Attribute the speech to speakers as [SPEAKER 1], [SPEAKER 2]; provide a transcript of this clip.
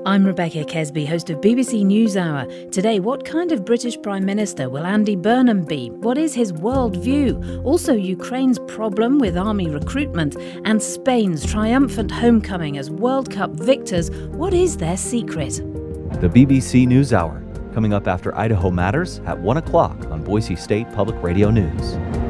[SPEAKER 1] I'm Rebecca Kesby, host of BBC NewsHour. Today, what kind of British Prime Minister will Andy Burnham be? What is his world view? Also, Ukraine's problem with army recruitment and Spain's triumphant homecoming as World Cup victors. What is their secret?
[SPEAKER 2] The BBC NewsHour, coming up after Idaho Matters at 1 o'clock on Boise State Public Radio News.